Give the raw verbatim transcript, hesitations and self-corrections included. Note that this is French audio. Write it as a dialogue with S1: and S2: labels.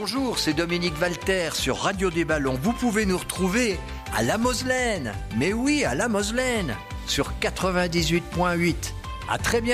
S1: Bonjour, c'est Dominique Walter sur Radio des Ballons. Vous pouvez nous retrouver à La Moselaine. Mais oui, à La Moselaine, sur quatre-vingt-dix-huit virgule huit. À très bientôt.